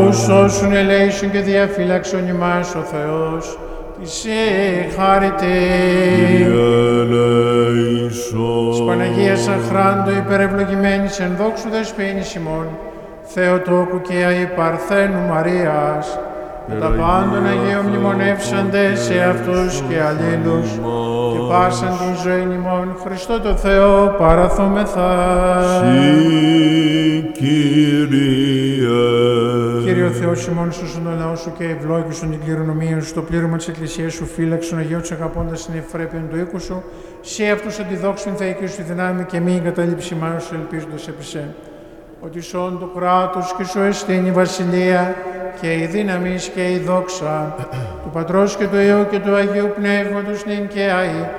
σώσουν, ελέησον και διαφύλαξον ημάς ο Θεός. Της χάρητε. Της Παναγίας αχράντου υπερευλογημένης εν δόξου δεσποίνης ημών, Θεοτόκου και αϊπαρθένου Μαρίας, με τα πάντων Αγίων μνημονεύσαντε σε αυτούς και αλλήλους, και πάσαν την ζωή ημών, Χριστό το Θεό παραθόμεθα. Κύριε ο Θεός ημών, σώσον τον λαό σου και ευλόγησον την κληρονομία σου, το πλήρωμα της Εκκλησίας σου, φύλαξον Αγίου τους αγαπώντας την ευπρέπειαν του οίκου σου, σε αυτούς αντιδόξουν θεϊκή σου δυνάμει και μη εγκαταλείψη μάρους ελπίζοντας επί σε. Ότι σών του κράτους και σου εστίν η βασιλεία και η δύναμις και η δόξα του Πατρός και του Υιού και του Αγίου Πνεύματος νυν και αεί